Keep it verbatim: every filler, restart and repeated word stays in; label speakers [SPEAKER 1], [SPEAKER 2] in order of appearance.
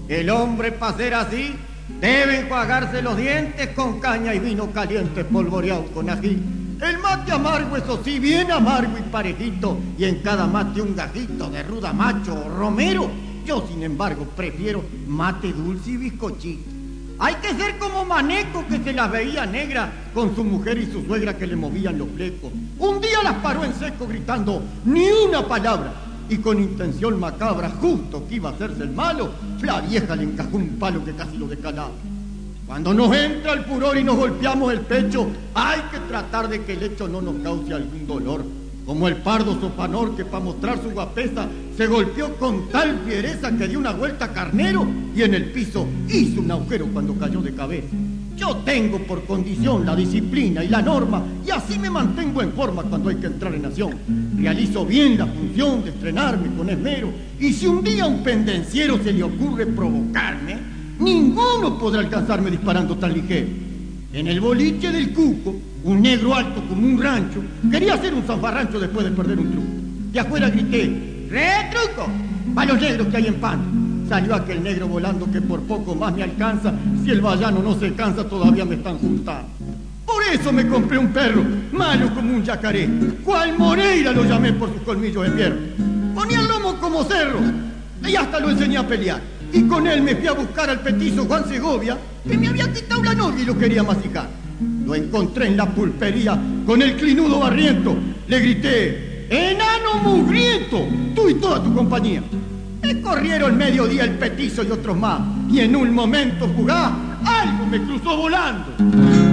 [SPEAKER 1] El hombre, para ser así, debe enjuagarse los dientes con caña y vino caliente polvoreado con ají. El mate amargo, eso sí, bien amargo y parejito, y en cada mate un gajito de ruda macho o romero. Yo, sin embargo, prefiero mate dulce y bizcochito. Hay que ser como Maneco, que se las veía negra con su mujer y su suegra que le movían los flecos. Un día las paró en seco gritando ni una palabra, y con intención macabra, justo que iba a hacerse el malo, la vieja le encajó un palo que casi lo descalaba. Cuando nos entra el furor y nos golpeamos el pecho, hay que tratar de que el hecho no nos cause algún dolor. Como el pardo Sopanor, que para mostrar su guapesa se golpeó con tal fiereza que dio una vuelta carnero y en el piso hizo un agujero cuando cayó de cabeza. Yo tengo por condición la disciplina y la norma, y así me mantengo en forma cuando hay que entrar en acción. Realizo bien la función de estrenarme con esmero, y si un día a un pendenciero se le ocurre provocarme, ninguno podrá alcanzarme disparando tan ligero. En el boliche del Cuco, un negro alto como un rancho quería hacer un zafarrancho después de perder un truco. De afuera grité: ¡retruco! ¡Pa' los negros que hay en pan! Salió aquel negro volando que por poco más me alcanza. Si el vallano no se cansa, todavía me están juntando. Por eso me compré un perro, malo como un yacaré. Cual Moreira lo llamé por sus colmillos de hierro. Ponía el lomo como cerro y hasta lo enseñé a pelear. Y con él me fui a buscar al petizo Juan Segovia, que me había quitado la novia y lo quería masticar. Lo encontré en la pulpería con el clinudo barriento. Le grité: ¡enano mugriento! Tú y toda tu compañía. Me corrieron mediodía el petizo y otros más, y en un momento fugaz algo me cruzó volando.